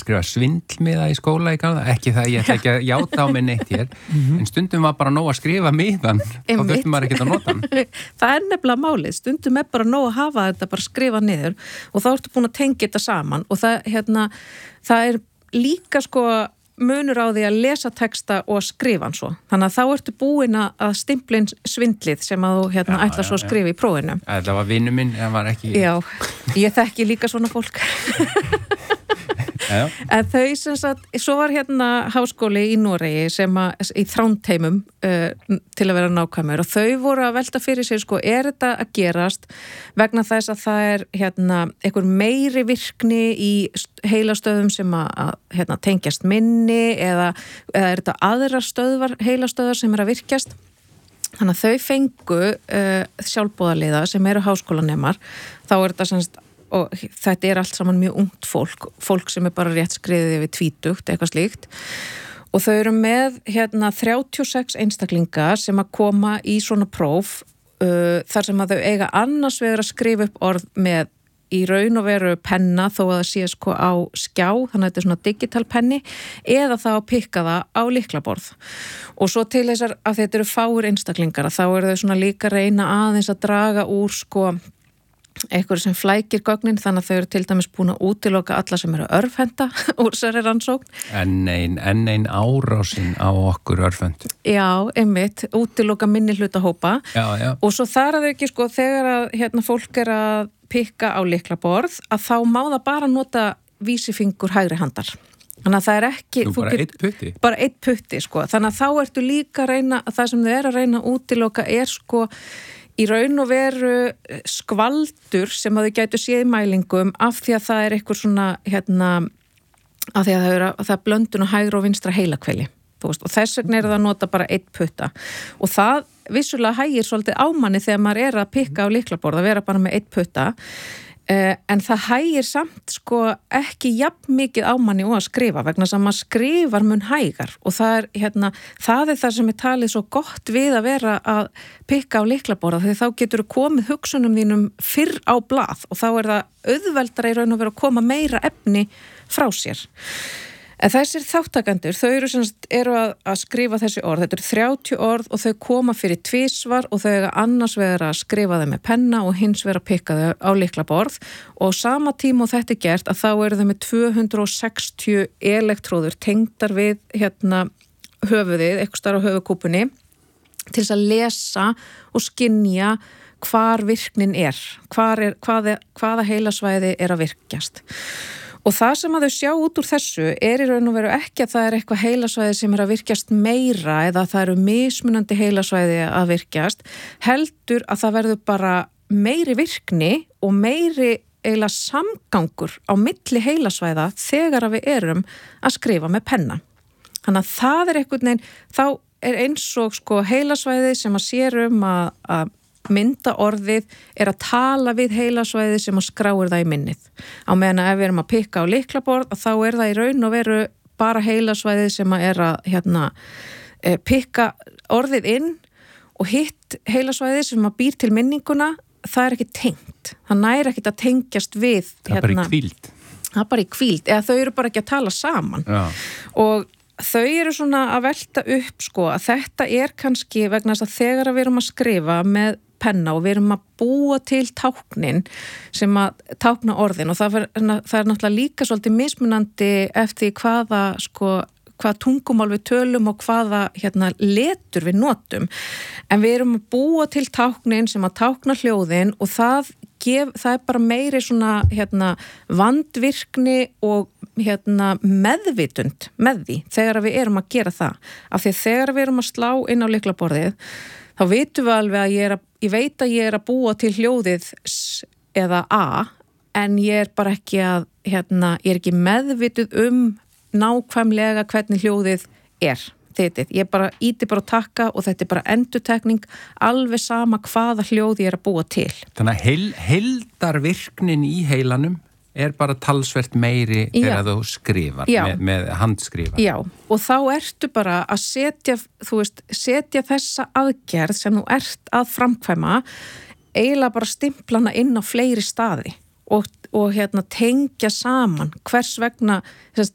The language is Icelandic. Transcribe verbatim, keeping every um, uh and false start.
skrifa svindlmiða í skóla í gamla, ekki það, ég ætla ekki að játa á mig neitt hér, mm-hmm. en stundum var bara nóg að skrifa miðan, þá þurftum maður ekki að nota hann. Það er nefnilega málið, stundum er bara nóg að hafa þetta bara skrifa niður og þá ertu búin að tengja þetta saman og það, hérna, það er líka sko munur á því að lesa texta og að skrifa hann svo. Þannig að þá ertu búin að stimplin svindlið sem að þú hérna já, ætla já, svo að skrifa já. Í prófinu. Það var vinnu minn, það var ekki... Já, ég þekki líka svona fólk. Já. En þau sem sagt, svo var hérna háskóli í Noregi sem að, í Þrándheimum uh, til að vera nákvæmur og þau voru að velta fyrir sig sko, er þetta að gerast vegna þess að það er hérna einhver meiri virkni í heilastöðum sem að, að hérna, tengjast minni eða, eða er þetta aðra stöðvar, heilastöðar sem er að virkjast. Þannig að þau fengu uh, sjálfboðaliða sem eru háskólanemar, þá er þetta semst og þetta er allt saman mjög ungt fólk, fólk sem er bara rétt skriðið yfir tvítugt, eitthvað slíkt og þau eru með hérna þrjátíu og sex einstaklinga sem að koma í svona próf uh, þar sem að þau eiga annars vegar að skrifa upp orð með í raun og veru penna þó að það sé sko á skjá, þannig að þetta er svona digital penni eða þá að pikka það á lyklaborð og svo til þessar að þetta eru fáir einstaklingar þá eru þau svona líka að reyna aðeins að draga úr sko eitthvað sem flækir gögnin þannig að þau eru til dæmis búin að útiloka alla sem eru örfhenda úr þessari rannsókn. En ein, en ein árásin á okkur örfhendu. Já, einmitt, útiloka minni hlutahópa já, já. Og svo þar að þau ekki sko þegar að hérna, fólk er að pikka á lyklaborð að þá má það bara nota vísifingur hægri handar. Þannig að það er ekki... Þú bara eitt putti? Bara eitt putti sko, þannig að þá ertu líka að reyna, að það sem þau eru að reyna að útiloka er sko í raun og veru skvaldur sem að þau gætu séð mælingum af því að það er eitthvað svona hérna, af því að það er, að það er blöndun og hægra og vinstra heilakveili og þess vegna er það að nota bara eitt putta og það vissulega hægir svolítið ámanni þegar maður er að pikka á lyklaborð að vera bara með eitt putta Uh, en það hægir samt sko ekki jafn mikið ámanni og að skrifa vegna sem maður skrifar mun hægar og það er, hérna, það er það sem er talið svo gott við að vera að pikka á lyklaborða þegar þá getur þú komið hugsunum þínum fyrr á blað og þá er það auðveldara í raun og vera að koma meira efni frá sér. En þessir þáttakendur, þau eru, semst, eru að, að skrifa þessi orð, þetta eru þrjátíu orð og þau koma fyrir tvisvar og þau eiga annars vera að skrifa þau með penna og hins vera að pikka þau á lyklaborð og sama tíma og þetta er gert að þá eru þau með tvö hundruð og sextíu elektróður tengdar við hérna höfuðið, eitthvað starf á höfuðkúpunni til þess að lesa og skynja hvar virknin er, hvar er hvaða, hvaða heilasvæði er að virkjast. Og það sem að þau sjá út úr þessu er í raun og veru ekki að það er eitthvað heilasvæði sem er að virkjast meira eða það eru mismunandi heilasvæði að virkjast, heldur að það verður bara meiri virkni og meiri eiginlega samgangur á milli heilasvæða þegar að við erum að skrifa með penna. Þannig að það er einhvern veginn, þá er eins og sko heilasvæði sem að sérum að, að mynda orðið er að tala við heilasvæði sem að skráir það í minnið. Á meðan að ef við erum að pikka á lyklaborð þá er það í raun og veru bara heilasvæði sem að er að hérna, pikka orðið inn og hitt heilasvæði sem að býr til minninguna, það er ekki tengt. Það næri ekki að tengjast við. Það er hérna, bara í hvíld. Það er bara í hvíld, eða þau eru bara ekki að tala saman. Já. Og þau eru svona að velta upp sko að þetta er kannski vegna þess að þegar við erum að skrifa með penna og við erum að búa til táknin sem að tákna orðin og það er, það er náttúrulega líka svolítið mismunandi eftir hvaða sko hvað tungumál við tölum og hvaða hérna letur við notum en við erum að búa til táknin sem að tákna hljóðin og það gef, það er bara meiri svona hérna vandvirkni og hérna meðvitund með því þegar við erum að gera það af því að þegar við erum að slá inn á lyklaborðið þá vitum við alveg að ég er að ég veit að ég er að búa til hljóðið S eða A en ég er bara ekki að hérna, ég er ekki meðvituð um nákvæmlega hvernig hljóðið er þittið. Ég bara íti bara að taka og þetta er bara endurtekning alveg sama hvaða hljóð ég er að búa til. Þannig að heil, heildarvirknin í heilanum er bara talsvert meiri þegar þú skrifar með, með handskrifar. Já, og þá ertu bara að setja, þú veist, setja þessa aðgerð sem þú ert að framkvæma eiginlega bara stimplana inn á fleiri staði og, og hérna tengja saman hvers vegna, þess,